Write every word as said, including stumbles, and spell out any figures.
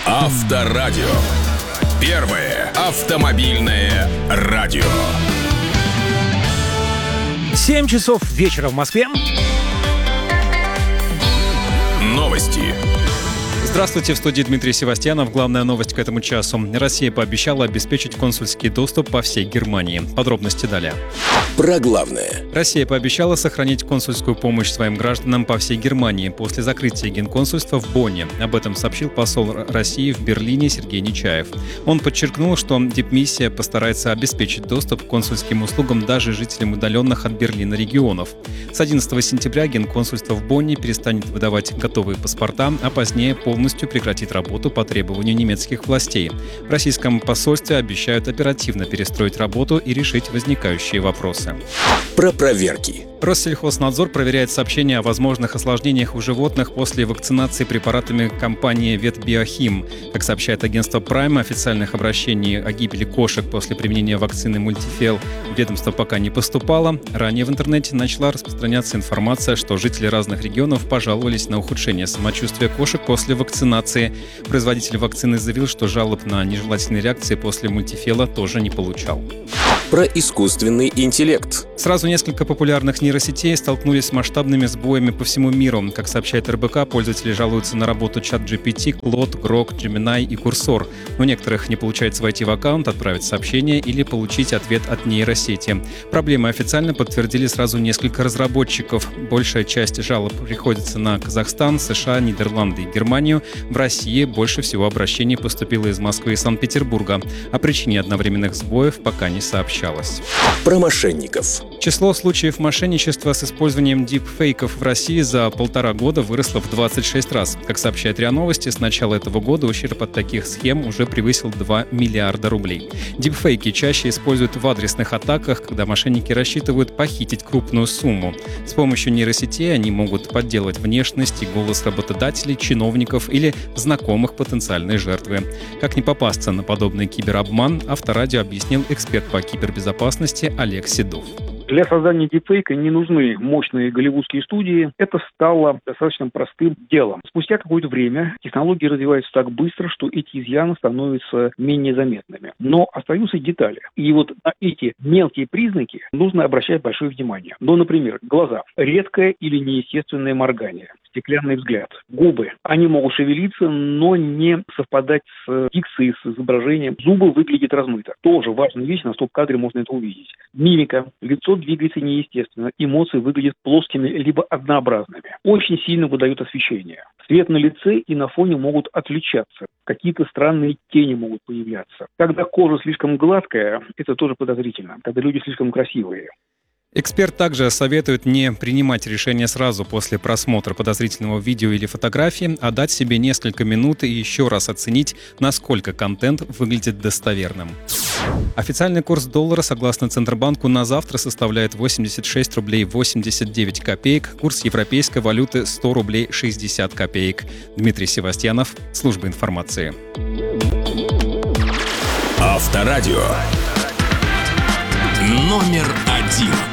Авторадио. Первое автомобильное радио. семь часов вечера в Москве. Новости. Здравствуйте, в студии Дмитрий Севастьянов. Главная новость к этому часу. Россия пообещала обеспечить консульский доступ по всей Германии. Подробности далее. Про главное. Россия пообещала сохранить консульскую помощь своим гражданам по всей Германии после закрытия генконсульства в Бонне. Об этом сообщил посол России в Берлине Сергей Нечаев. Он подчеркнул, что дипмиссия постарается обеспечить доступ к консульским услугам даже жителям удаленных от Берлина регионов. С одиннадцатого сентября генконсульство в Бонне перестанет выдавать готовые паспорта, а позднее полностью прекратит работу по требованию немецких властей. В российском посольстве обещают оперативно перестроить работу и решить возникающие вопросы. Про проверки. Россельхознадзор проверяет сообщения о возможных осложнениях у животных после вакцинации препаратами компании Ветбиохим. Как сообщает агентство Prime, официальных обращений о гибели кошек после применения вакцины Мультифел в ведомство пока не поступало. Ранее в интернете начала распространяться информация, что жители разных регионов пожаловались на ухудшение самочувствия кошек после вакцинации. Производитель вакцины заявил, что жалоб на нежелательные реакции после Мультифела тоже не получал. Про искусственный интеллект. Сразу несколько популярных нейросетей столкнулись с масштабными сбоями по всему миру. Как сообщает эр бэ ка, пользователи жалуются на работу чат джи пи ти, Claude, Grok, Gemini и Cursor. У некоторых не получается войти в аккаунт, отправить сообщение или получить ответ от нейросети. Проблемы официально подтвердили сразу несколько разработчиков. Большая часть жалоб приходится на Казахстан, США, Нидерланды и Германию. В России больше всего обращений поступило из Москвы и Санкт-Петербурга. О причине одновременных сбоев пока не сообщалось. Про мошенников. Число случаев мошенничества с использованием дипфейков в России за полтора года выросло в двадцать шесть раз. Как сообщает РИА Новости, с начала этого года ущерб от таких схем уже превысил два миллиарда рублей. Дипфейки чаще используют в адресных атаках, когда мошенники рассчитывают похитить крупную сумму. С помощью нейросетей они могут подделать внешность и голос работодателей, чиновников или знакомых потенциальной жертвы. Как не попасться на подобный киберобман, Авторадио объяснил эксперт по кибербезопасности Олег Седов. Для создания дипфейка не нужны мощные голливудские студии. Это стало достаточно простым делом. Спустя какое-то время технологии развиваются так быстро, что эти изъяны становятся менее заметными. Но остаются детали. И вот на эти мелкие признаки нужно обращать большое внимание. Ну, например, глаза. Редкое или неестественное моргание. Стеклянный взгляд. Губы. Они могут шевелиться, но не совпадать с дикцией, с изображением. Зубы выглядят размыто. Тоже важная вещь, на стоп-кадре можно это увидеть. Мимика. Лицо двигается неестественно. Эмоции выглядят плоскими либо однообразными. Очень сильно выдает освещение. Цвет на лице и на фоне могут отличаться. Какие-то странные тени могут появляться. Когда кожа слишком гладкая, это тоже подозрительно. Когда люди слишком красивые. Эксперт также советует не принимать решение сразу после просмотра подозрительного видео или фотографии, а дать себе несколько минут и еще раз оценить, насколько контент выглядит достоверным. Официальный курс доллара, согласно Центробанку, на завтра составляет восемьдесят шесть рублей восемьдесят девять копеек, курс европейской валюты сто рублей шестьдесят копеек. Дмитрий Севастьянов, служба информации. Авторадио. Номер один.